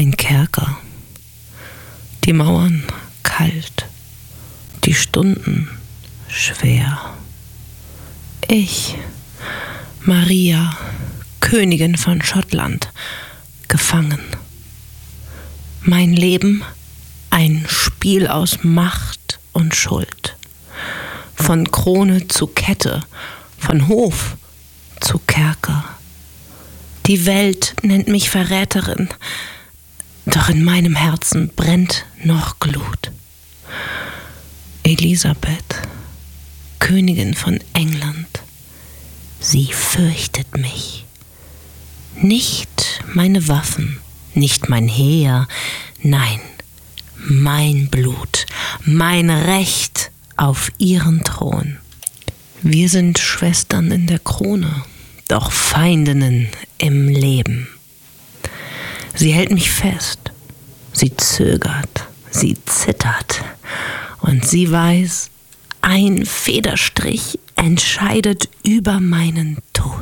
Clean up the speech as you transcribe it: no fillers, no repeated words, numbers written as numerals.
Ein Kerker. Die Mauern kalt, die Stunden schwer. Ich, Maria, Königin von Schottland, gefangen. Mein Leben ein Spiel aus Macht und Schuld. Von Krone zu Kette, von Hof zu Kerker. Die Welt nennt mich Verräterin, doch in meinem Herzen brennt noch Glut. Elisabeth, Königin von England, sie fürchtet mich. Nicht meine Waffen, nicht mein Heer, nein, mein Blut, mein Recht auf ihren Thron. Wir sind Schwestern in der Krone, doch Feindinnen im Leben. Sie hält mich fest, sie zögert, sie zittert und sie weiß, ein Federstrich entscheidet über meinen Tod.